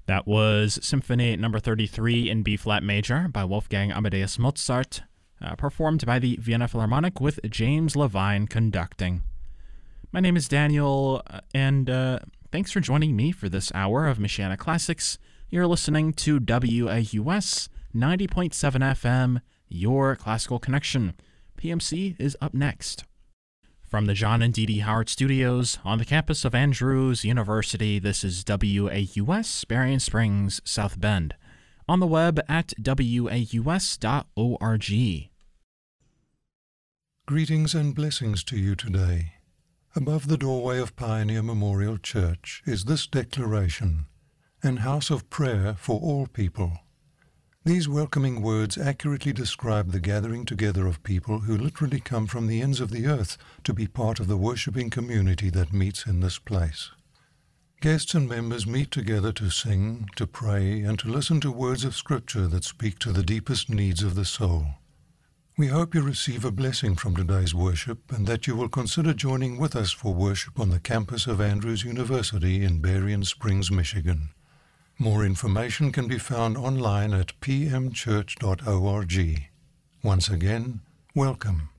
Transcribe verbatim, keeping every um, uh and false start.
That was Symphony number thirty-three in B-flat major by Wolfgang Amadeus Mozart, uh, performed by the Vienna Philharmonic with James Levine conducting. My name is Daniel, and uh, thanks for joining me for this hour of Michiana Classics. You're listening to W A U S ninety point seven F M, your classical connection. P M C is up next. From the John and Dee Dee Howard Studios on the campus of Andrews University, this is W A U S, Berrien Springs, South Bend. On the web at W A U S dot org. Greetings and blessings to you today. Above the doorway of Pioneer Memorial Church is this declaration: an house of prayer for all people. These welcoming words accurately describe the gathering together of people who literally come from the ends of the earth to be part of the worshiping community that meets in this place. Guests and members meet together to sing, to pray, and to listen to words of Scripture that speak to the deepest needs of the soul. We hope you receive a blessing from today's worship and that you will consider joining with us for worship on the campus of Andrews University in Berrien Springs, Michigan. More information can be found online at p m church dot org. Once again, welcome.